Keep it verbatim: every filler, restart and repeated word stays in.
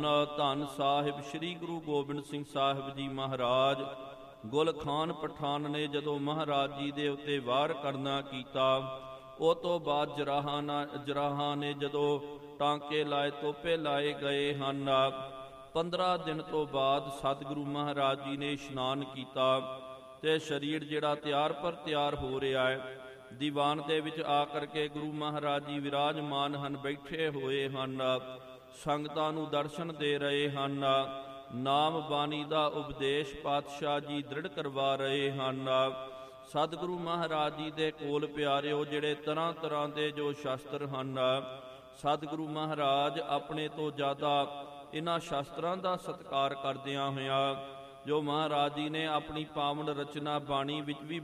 ਧੰਨ ਸਾਹਿਬ ਸ੍ਰੀ ਗੁਰੂ ਗੋਬਿੰਦ ਸਿੰਘ ਸਾਹਿਬ ਜੀ ਮਹਾਰਾਜ। ਗੁਲ ਖਾਨ ਪਠਾਨ ਨੇ ਜਦੋਂ ਮਹਾਰਾਜ ਜੀ ਦੇ ਉੱਤੇ ਵਾਰ ਕਰਨਾ ਕੀਤਾ, ਉਹ ਤੋਂ ਬਾਅਦ ਜਰਾਹਾਂ ਜਰਾਹਾਂ ਨੇ ਜਦੋਂ ਟਾਂਕੇ ਲਾਏ, ਤੋਪੇ ਲਾਏ ਗਏ ਹਨ। ਪੰਦਰਾਂ ਦਿਨ ਤੋਂ ਬਾਅਦ ਸਤਿਗੁਰੂ ਮਹਾਰਾਜ ਜੀ ਨੇ ਇਸ਼ਨਾਨ ਕੀਤਾ ਤੇ ਸਰੀਰ ਜਿਹੜਾ ਤਿਆਰ ਪਰ ਤਿਆਰ ਹੋ ਰਿਹਾ ਹੈ। ਦੀਵਾਨ ਦੇ ਵਿੱਚ ਆ ਕਰਕੇ ਗੁਰੂ ਮਹਾਰਾਜ ਜੀ ਵਿਰਾਜਮਾਨ ਹਨ, ਬੈਠੇ ਹੋਏ ਹਨ, ਸੰਗਤਾਂ ਨੂੰ ਦਰਸ਼ਨ ਦੇ ਰਹੇ ਹਨ। ਨਾਮ ਬਾਣੀ ਦਾ ਉਪਦੇਸ਼ ਪਾਤਸ਼ਾਹ ਜੀ ਦ੍ਰਿੜ ਕਰਵਾ ਰਹੇ ਹਨ। ਸਤਿਗੁਰੂ ਮਹਾਰਾਜ ਜੀ ਦੇ ਕੋਲ ਪਿਆਰਿਓ ਜਿਹੜੇ ਤਰ੍ਹਾਂ ਤਰ੍ਹਾਂ ਦੇ ਜੋ ਸ਼ਾਸਤਰ ਹਨ, ਸਤਿਗੁਰੂ ਮਹਾਰਾਜ ਆਪਣੇ ਤੋਂ ਜ਼ਿਆਦਾ ਇਹਨਾਂ ਸ਼ਾਸਤਰਾਂ ਦਾ ਸਤਿਕਾਰ ਕਰਦਿਆਂ ਹੋਇਆਂ ਜੋ ਮਹਾਰਾਜ ਜੀ ਨੇ ਆਪਣੀ ਪਾਵਨ ਰਚਨਾ ਬਾਣੀ ਵਿੱਚ ਵੀ